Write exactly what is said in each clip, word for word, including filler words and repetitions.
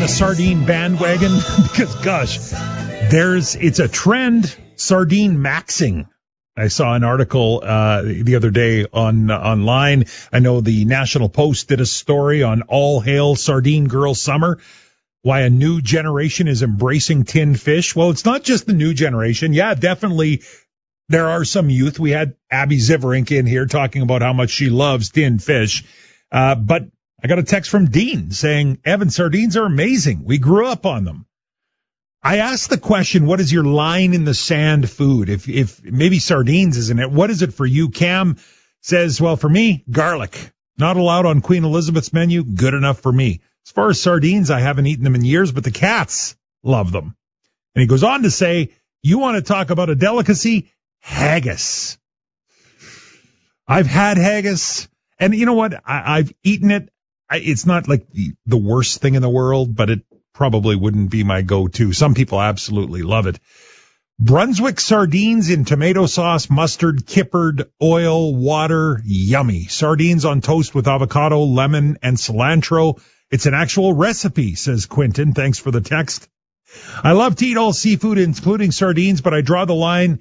the sardine bandwagon? Because, gosh, there's it's a trend, sardine maxing. I saw an article uh the other day on uh, online. I know the National Post did a story on All Hail Sardine Girl Summer, why a new generation is embracing tinned fish. Well, it's not just the new generation. Yeah, definitely there are some youth. We had Abby Ziverink in here talking about how much she loves tinned fish. Uh, but I got a text from Dean saying, Evan, sardines are amazing. We grew up on them. I asked the question, what is your line in the sand food? If, if maybe sardines isn't it, what is it for you? Cam says, well, for me, garlic. Not allowed on Queen Elizabeth's menu. Good enough for me. As far as sardines, I haven't eaten them in years, but the cats love them. And he goes on to say, you want to talk about a delicacy? Haggis. I've had haggis. And you know what? I, I've eaten it. I, it's not like the, the worst thing in the world, but it probably wouldn't be my go-to. Some people absolutely love it. Brunswick sardines in tomato sauce, mustard, kippered, oil, water, yummy. Sardines on toast with avocado, lemon, and cilantro. It's an actual recipe, says Quentin. Thanks for the text. I love to eat all seafood, including sardines, but I draw the line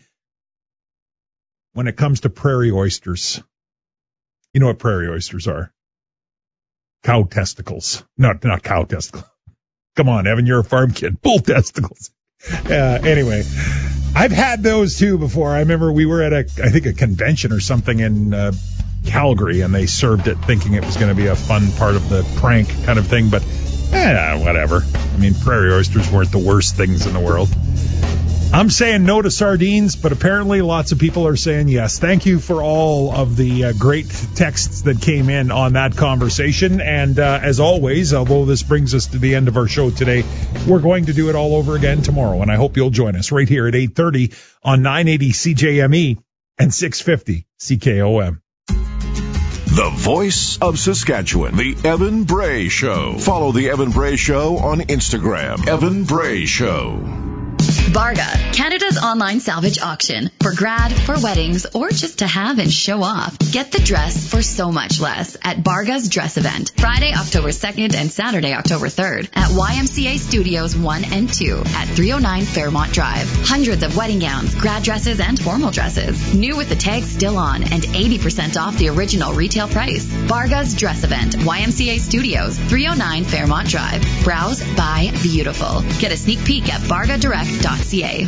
when it comes to prairie oysters. You know what prairie oysters are? Cow testicles. Not, not cow testicles. Come on, Evan, you're a farm kid. Bull testicles. Uh, anyway, I've had those too before. I remember we were at a, I think a convention or something in uh, Calgary, and they served it thinking it was going to be a fun part of the prank kind of thing, but eh, whatever. I mean, prairie oysters weren't the worst things in the world. I'm saying no to sardines, but apparently lots of people are saying yes. Thank you for all of the uh, great texts that came in on that conversation. And uh, as always, although this brings us to the end of our show today, we're going to do it all over again tomorrow. And I hope you'll join us right here at eight thirty on nine eighty C J M E and six fifty C K O M. The voice of Saskatchewan, the Evan Bray Show. Follow the Evan Bray Show on Instagram. Evan Bray Show. Barga, Canada's online salvage auction. For grad, for weddings, or just to have and show off. Get the dress for so much less at Barga's Dress Event. Friday, October second and Saturday, October third at Y M C A Studios one and two at three oh nine Fairmont Drive. Hundreds of wedding gowns, grad dresses, and formal dresses. New with the tags still on and eighty percent off the original retail price. Barga's Dress Event, Y M C A Studios, three oh nine Fairmont Drive. Browse, buy, beautiful. Get a sneak peek at barga direct dot c a.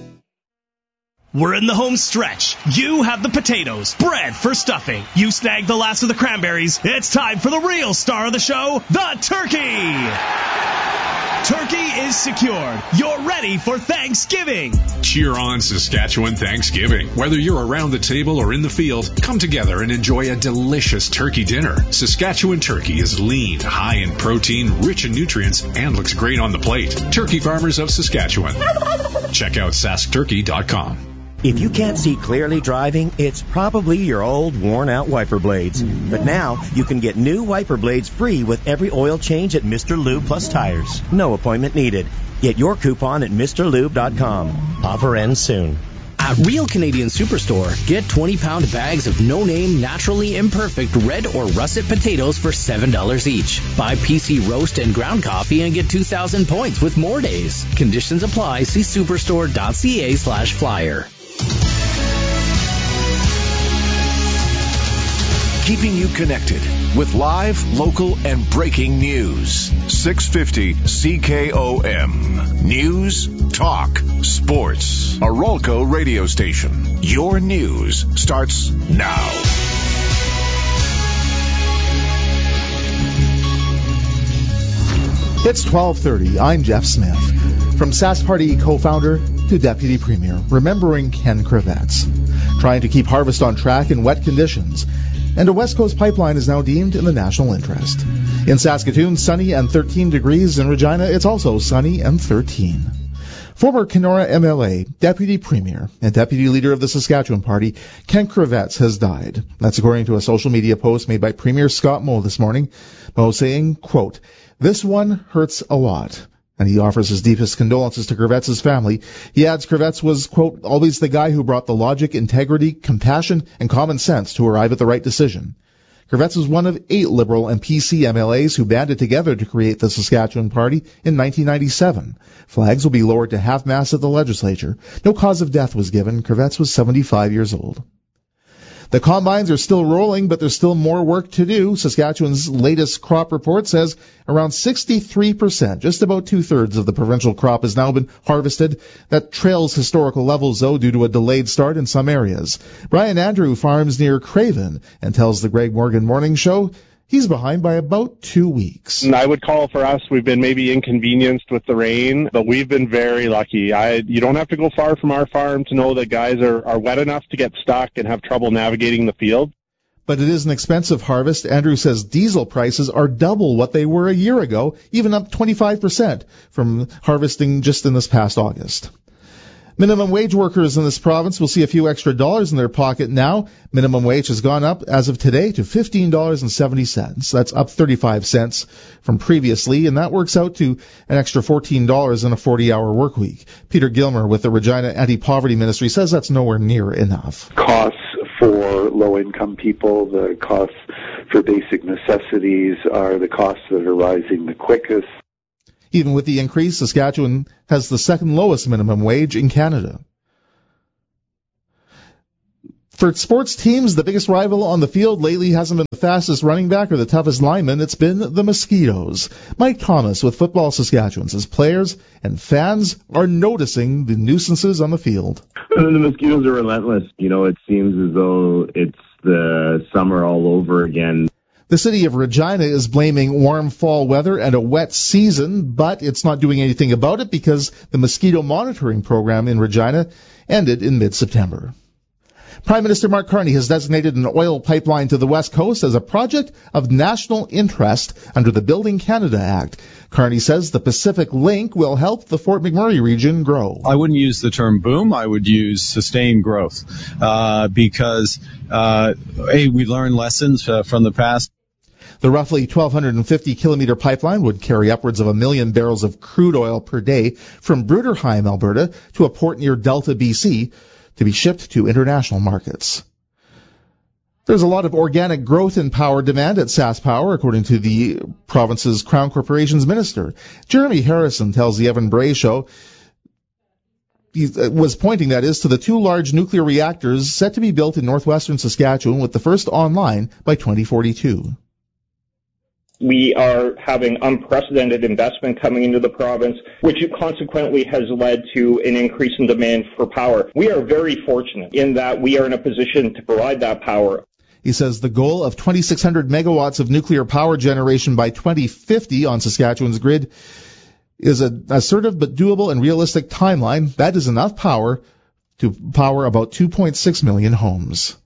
We're in the home stretch. You have the potatoes, bread for stuffing. You snagged the last of the cranberries. It's time for the real star of the show, the turkey. Turkey is secured. You're ready for Thanksgiving. Cheer on Saskatchewan Thanksgiving. Whether you're around the table or in the field, come together and enjoy a delicious turkey dinner. Saskatchewan turkey is lean, high in protein, rich in nutrients, and looks great on the plate. Turkey Farmers of Saskatchewan. Check out sask turkey dot com. If you can't see clearly driving, it's probably your old, worn-out wiper blades. But now, you can get new wiper blades free with every oil change at Mister Lube Plus Tires. No appointment needed. Get your coupon at Mr Lube dot com. Offer ends soon. At Real Canadian Superstore, get twenty-pound bags of no-name, naturally imperfect red or russet potatoes for seven dollars each. Buy P C roast and ground coffee and get two thousand points with more days. Conditions apply. See superstore dot c a slash flyer. Keeping you connected with live, local, and breaking news. six fifty C K O M. News, talk, sports. A Rolco radio station. Your news starts now. It's twelve thirty. I'm Jeff Smith. From Sask Party co-founder to Deputy Premier, remembering Ken Kravets. Trying to keep harvest on track in wet conditions. And a West Coast pipeline is now deemed in the national interest. In Saskatoon, sunny and thirteen degrees. In Regina, it's also sunny and thirteen. Former Kenora M L A, Deputy Premier, and Deputy Leader of the Saskatchewan Party, Ken Kravets, has died. That's according to a social media post made by Premier Scott Moe this morning. Moe saying, quote, "This one hurts a lot." And he offers his deepest condolences to Kravets' family. He adds Kravets was, quote, "always the guy who brought the logic, integrity, compassion, and common sense to arrive at the right decision." Corvettes was one of eight Liberal and P C M L As who banded together to create the Saskatchewan Party in nineteen ninety-seven. Flags will be lowered to half-mast at the legislature. No cause of death was given. Corvettes was seventy-five years old. The combines are still rolling, but there's still more work to do. Saskatchewan's latest crop report says around sixty-three percent, just about two-thirds of the provincial crop has now been harvested. That trails historical levels, though, due to a delayed start in some areas. Brian Andrew farms near Craven and tells the Greg Morgan Morning Show he's behind by about two weeks. And I would call for us, we've been maybe inconvenienced with the rain, but we've been very lucky. I, you don't have to go far from our farm to know that guys are, are wet enough to get stuck and have trouble navigating the field. But it is an expensive harvest. Andrew says diesel prices are double what they were a year ago, even up twenty-five percent from harvesting just in this past August. Minimum wage workers in this province will see a few extra dollars in their pocket now. Minimum wage has gone up as of today to fifteen dollars and seventy cents. That's up thirty-five cents from previously, and that works out to an extra fourteen dollars in a forty-hour work week. Peter Gilmer with the Regina Anti-Poverty Ministry says that's nowhere near enough. Costs for low-income people, the costs for basic necessities are the costs that are rising the quickest. Even with the increase, Saskatchewan has the second lowest minimum wage in Canada. For sports teams, the biggest rival on the field lately hasn't been the fastest running back or the toughest lineman. It's been the Mosquitoes. Mike Thomas with Football Saskatchewan says players and fans are noticing the nuisances on the field. The Mosquitoes are relentless. You know, it seems as though it's the summer all over again. The city of Regina is blaming warm fall weather and a wet season, but it's not doing anything about it because the mosquito monitoring program in Regina ended in mid-September. Prime Minister Mark Carney has designated an oil pipeline to the West Coast as a project of national interest under the Building Canada Act. Carney says the Pacific Link will help the Fort McMurray region grow. I wouldn't use the term boom. I would use sustained growth uh, because, uh, A, we learned lessons uh, from the past. The roughly twelve fifty kilometer pipeline would carry upwards of a million barrels of crude oil per day from Bruderheim, Alberta, to a port near Delta, B C, to be shipped to international markets. There's a lot of organic growth in power demand at SaskPower, according to the province's Crown Corporation's minister. Jeremy Harrison tells the Evan Bray Show he was pointing, that is, to the two large nuclear reactors set to be built in northwestern Saskatchewan, with the first online by twenty forty-two. We are having unprecedented investment coming into the province, which consequently has led to an increase in demand for power. We are very fortunate in that we are in a position to provide that power. He says the goal of twenty-six hundred megawatts of nuclear power generation by twenty fifty on Saskatchewan's grid is an assertive but doable and realistic timeline. That is enough power to power about two point six million homes.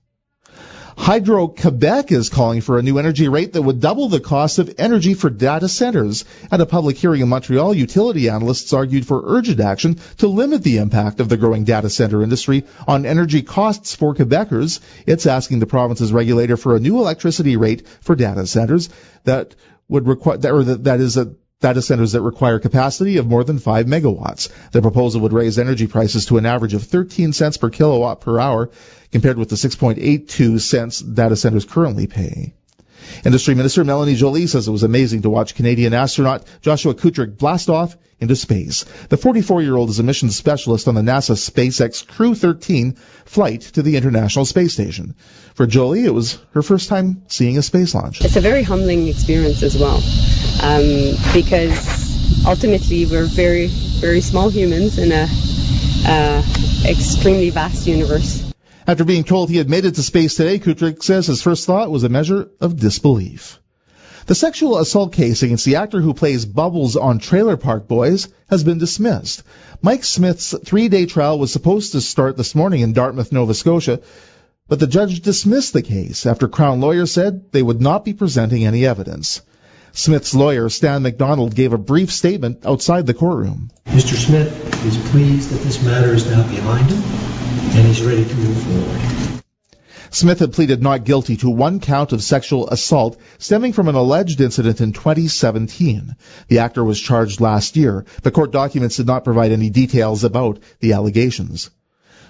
Hydro-Quebec is calling for a new energy rate that would double the cost of energy for data centers. At a public hearing in Montreal, utility analysts argued for urgent action to limit the impact of the growing data center industry on energy costs for Quebecers. It's asking the province's regulator for a new electricity rate for data centers that would require, or that, that is a data centers that require capacity of more than five megawatts. The proposal would raise energy prices to an average of thirteen cents per kilowatt per hour, compared with the six point eight two cents data centers currently pay. Industry Minister Melanie Joly says it was amazing to watch Canadian astronaut Joshua Kutrick blast off into space. The forty-four-year-old is a mission specialist on the NASA SpaceX Crew thirteen flight to the International Space Station. For Joly, it was her first time seeing a space launch. It's a very humbling experience as well, um, because ultimately we're very, very small humans in a uh, extremely vast universe. After being told he had made it to space today, Kutrick says his first thought was a measure of disbelief. The sexual assault case against the actor who plays Bubbles on Trailer Park Boys has been dismissed. Mike Smith's three-day trial was supposed to start this morning in Dartmouth, Nova Scotia, but the judge dismissed the case after Crown lawyers said they would not be presenting any evidence. Smith's lawyer, Stan McDonald, gave a brief statement outside the courtroom. Mister Smith is pleased that this matter is now behind him, and he's ready to move forward. Smith had pleaded not guilty to one count of sexual assault stemming from an alleged incident in twenty seventeen. The actor was charged last year, but court documents did not provide any details about the allegations.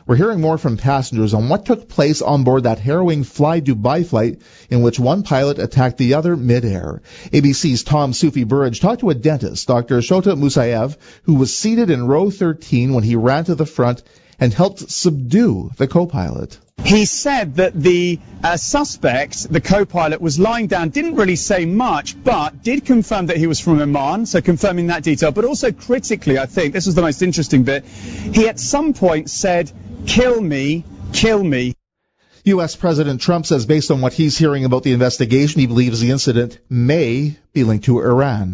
We're hearing more from passengers on what took place on board that harrowing Fly Dubai flight in which one pilot attacked the other midair. A B C's Tom Sufi Burridge talked to a dentist, Doctor Shota Musayev, who was seated in row thirteen when he ran to the front and helped subdue the co-pilot. He said that the uh, suspect, the co-pilot, was lying down, didn't really say much, but did confirm that he was from Oman, so confirming that detail. But also critically, I think, this is the most interesting bit, he at some point said, "Kill me, kill me." U S President Trump says based on what he's hearing about the investigation, he believes the incident may be linked to Iran.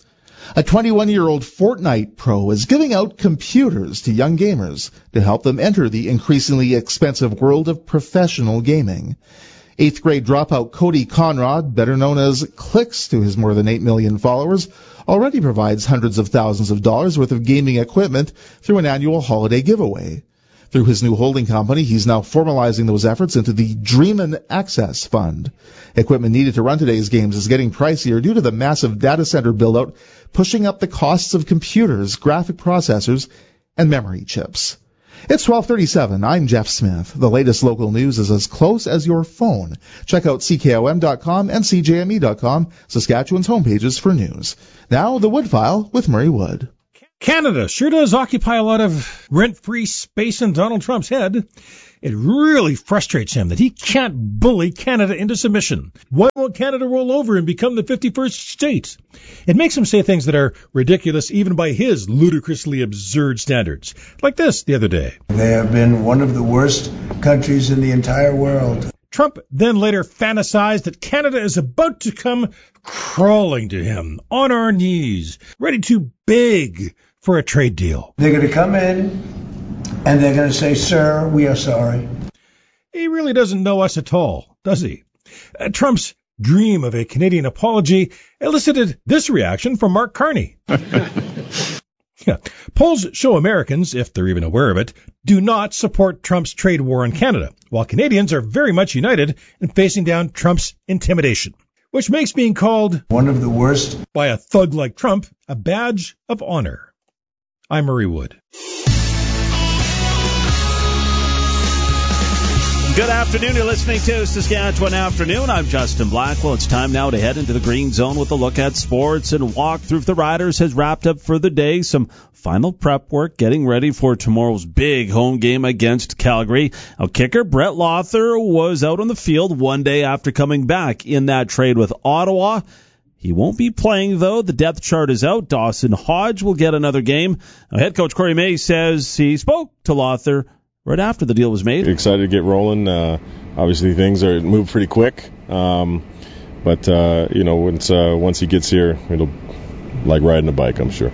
A twenty-one-year-old Fortnite pro is giving out computers to young gamers to help them enter the increasingly expensive world of professional gaming. Eighth grade dropout Cody Conrad, better known as Clicks to his more than eight million followers, already provides hundreds of thousands of dollars worth of gaming equipment through an annual holiday giveaway. Through his new holding company, he's now formalizing those efforts into the Dreamin' Access Fund. Equipment needed to run today's games is getting pricier due to the massive data center build-out, pushing up the costs of computers, graphic processors, and memory chips. It's twelve thirty-seven. I'm Jeff Smith. The latest local news is as close as your phone. Check out C K O M dot com and C J M E dot com, Saskatchewan's homepages for news. Now, the Wood File with Murray Wood. Canada sure does occupy a lot of rent-free space in Donald Trump's head. It really frustrates him that he can't bully Canada into submission. Why won't Canada roll over and become the fifty-first state? It makes him say things that are ridiculous even by his ludicrously absurd standards. Like this the other day. They have been one of the worst countries in the entire world. Trump then later fantasized that Canada is about to come crawling to him on our knees, ready to beg for a trade deal. They're going to come in and they're going to say, "Sir, we are sorry." He really doesn't know us at all, does he? Uh, Trump's dream of a Canadian apology elicited this reaction from Mark Carney. Yeah. Polls show Americans, if they're even aware of it, do not support Trump's trade war on Canada, while Canadians are very much united in facing down Trump's intimidation, which makes being called one of the worst by a thug like Trump a badge of honor. I'm Murray Wood. Good afternoon. You're listening to Saskatchewan Afternoon. I'm Justin Blackwell. It's time now to head into the green zone with a look at sports and walk through. The Riders has wrapped up for the day. Some final prep work getting ready for tomorrow's big home game against Calgary. Our kicker, Brett Lawther, was out on the field one day after coming back in that trade with Ottawa. He won't be playing, though. The depth chart is out. Dawson Hodge will get another game. Now, head coach Corey May says he spoke to Lawther right after the deal was made. Excited to get rolling. Uh, obviously, things are move pretty quick. Um, but, uh, you know, once uh, once he gets here, it'll like riding a bike, I'm sure.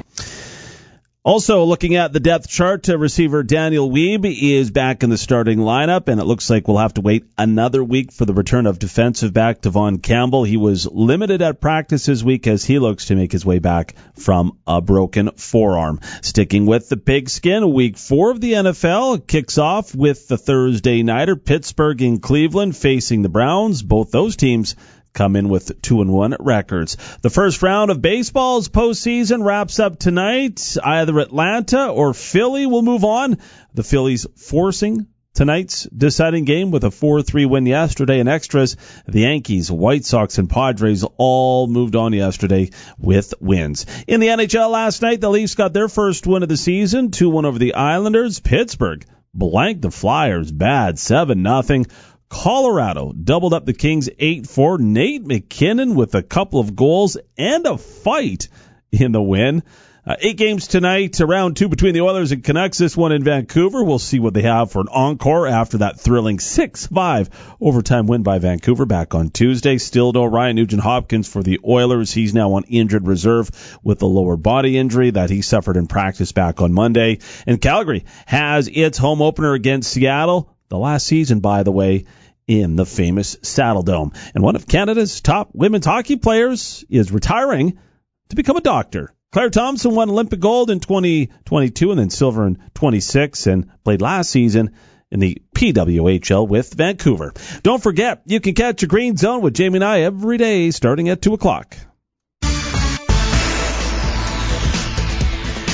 Also, looking at the depth chart, uh, receiver Daniel Weeb is back in the starting lineup, and it looks like we'll have to wait another week for the return of defensive back Devon Campbell. He was limited at practice this week as he looks to make his way back from a broken forearm. Sticking with the pigskin, week four of the N F L kicks off with the Thursday nighter, Pittsburgh and Cleveland facing the Browns. Both those teams come in with two and one records. The first round of baseball's postseason wraps up tonight. Either Atlanta or Philly will move on. The Phillies forcing tonight's deciding game with a four three win yesterday in extras. The Yankees, White Sox, and Padres all moved on yesterday with wins. In the N H L last night, the Leafs got their first win of the season, two one over the Islanders. Pittsburgh blanked the Flyers bad, seven nothing. Colorado doubled up the Kings eight four. Nate McKinnon with a couple of goals and a fight in the win. Uh, eight games tonight, round two between the Oilers and Canucks, this one in Vancouver. We'll see what they have for an encore after that thrilling six five overtime win by Vancouver back on Tuesday. Still no Ryan Nugent-Hopkins for the Oilers. He's now on injured reserve with a lower body injury that he suffered in practice back on Monday. And Calgary has its home opener against Seattle. The last season, by the way, in the famous Saddle Dome. And one of Canada's top women's hockey players is retiring to become a doctor. Claire Thompson won Olympic gold in twenty twenty-two and then silver in twenty-six and played last season in the P W H L with Vancouver. Don't forget, you can catch a Green Zone with Jamie and I every day starting at two o'clock.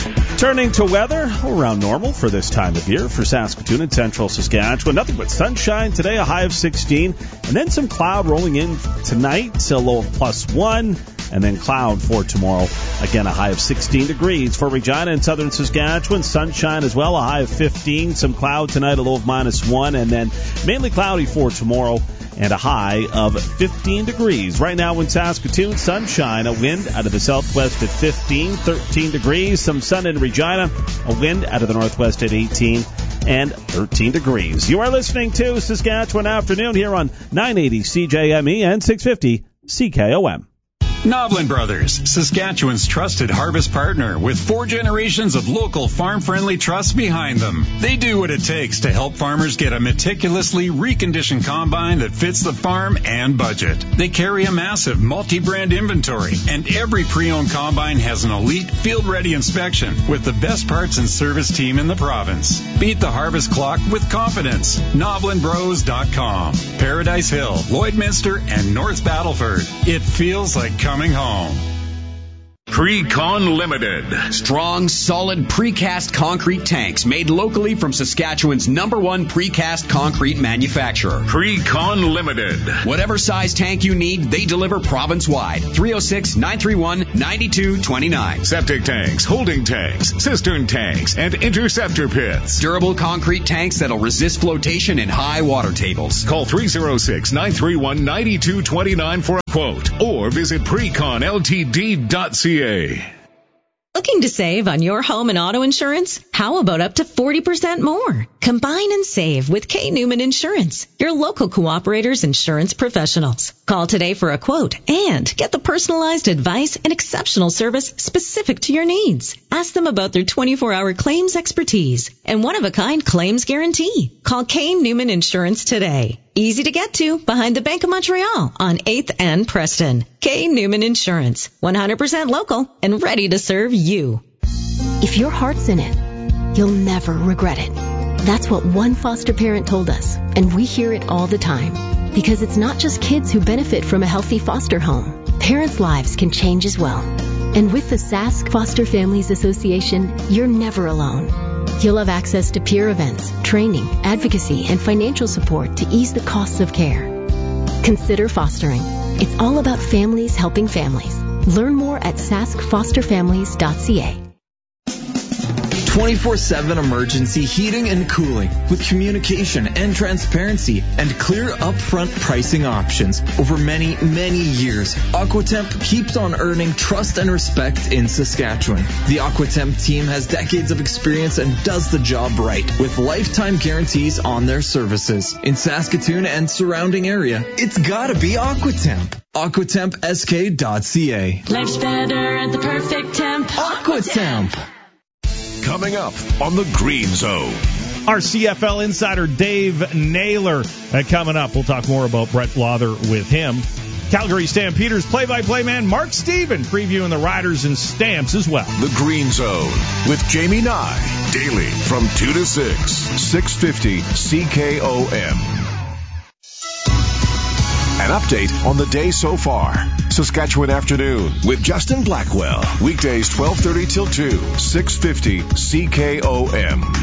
Turning to weather, around normal for this time of year for Saskatoon and central Saskatchewan. Nothing but sunshine today, a high of sixteen, and then some cloud rolling in tonight, a low of plus one, and then cloud for tomorrow. Again, a high of sixteen degrees for Regina and southern Saskatchewan. Sunshine as well, a high of fifteen. Some cloud tonight, a low of minus one, and then mainly cloudy for tomorrow, and a high of fifteen degrees. Right now in Saskatoon, sunshine, a wind out of the southwest at fifteen, thirteen degrees. Some sun in Regina, a wind out of the northwest at eighteen and thirteen degrees. You are listening to Saskatchewan Afternoon here on nine eighty C J M E and six fifty C K O M. Noblin Brothers, Saskatchewan's trusted harvest partner with four generations of local farm-friendly trusts behind them. They do what it takes to help farmers get a meticulously reconditioned combine that fits the farm and budget. They carry a massive multi-brand inventory, and every pre-owned combine has an elite field-ready inspection with the best parts and service team in the province. Beat the harvest clock with confidence. Noblin Bros dot com. Paradise Hill, Lloydminster, and North Battleford. It feels like coming Coming home. Precon Limited. Strong, solid precast concrete tanks made locally from Saskatchewan's number one precast concrete manufacturer. Precon Limited. Whatever size tank you need, they deliver province-wide. three oh six, nine three one, nine two two nine. Septic tanks, holding tanks, cistern tanks, and interceptor pits. Durable concrete tanks that'll resist flotation in high water tables. Call three oh six, nine three one, nine two two nine for a quote or visit precon l t d dot c a. Looking to save on your home and auto insurance? How about up to forty percent more? Combine and save with K. Newman Insurance, your local Cooperator's insurance professionals. Call today for a quote and get the personalized advice and exceptional service specific to your needs. Ask them about their twenty-four hour claims expertise and one-of-a-kind claims guarantee. Call K. Newman Insurance today. Easy to get to behind the Bank of Montreal on eighth and Preston. K. Newman Insurance, one hundred percent local and ready to serve you. If your heart's in it, you'll never regret it. That's what one foster parent told us, and we hear it all the time. Because it's not just kids who benefit from a healthy foster home. Parents' lives can change as well. And with the Sask Foster Families Association, you're never alone. You'll have access to peer events, training, advocacy, and financial support to ease the costs of care. Consider fostering. It's all about families helping families. Learn more at sask foster families dot c a. twenty-four seven emergency heating and cooling with communication and transparency and clear upfront pricing options. Over many, many years, Aquatemp keeps on earning trust and respect in Saskatchewan. The Aquatemp team has decades of experience and does the job right with lifetime guarantees on their services. In Saskatoon and surrounding area, it's gotta be Aquatemp. aquatemp s k dot c a. Life's better at the perfect temp. Aquatemp. Coming up on the Green Zone. Our C F L insider Dave Naylor uh, coming up. We'll talk more about Brett Blother with him. Calgary Stampeders play-by-play man Mark Stephen previewing the Riders and Stamps as well. The Green Zone with Jamie Nye. Daily from two to six. six fifty C K O M. An update on the day so far. Saskatchewan Afternoon with Justin Blackwell. Weekdays twelve thirty till two. six fifty C K O M.